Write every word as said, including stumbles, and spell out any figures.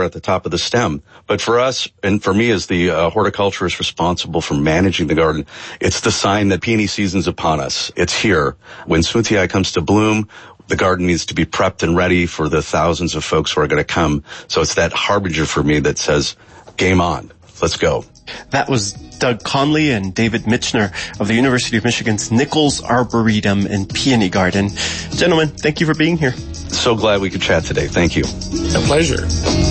at the top of the stem. But for us, and for me as the uh, horticulturist responsible for managing the garden, it's the sign that peony season's upon us. It's here. When Smoothieye comes to bloom, the garden needs to be prepped and ready for the thousands of folks who are going to come. So it's that harbinger for me that says, game on. Let's go. That was Doug Conley and David Michener of the University of Michigan's Nichols Arboretum and Peony Garden. Gentlemen, thank you for being here. So glad we could chat today. Thank you. A pleasure.